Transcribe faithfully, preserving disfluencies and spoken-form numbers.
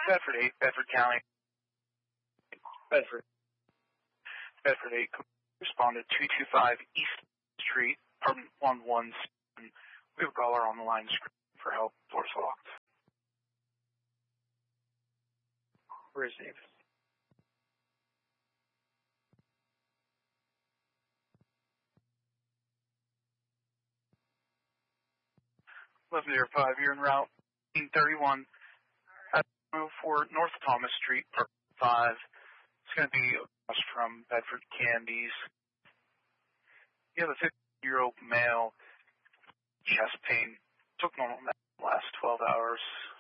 Bedford eight, Bedford County. Bedford. Bedford eight, responded two two five East Street, apartment one one seven. We have a caller on the line screen for help. Doors locked. Receive. eleven oh five, you're en route. fifteen thirty-one, move for North Thomas Street, apartment five. It's going to be across from Bedford Candies. You have a fifty-year-old male, chest pain. Took normal meds the last twelve hours.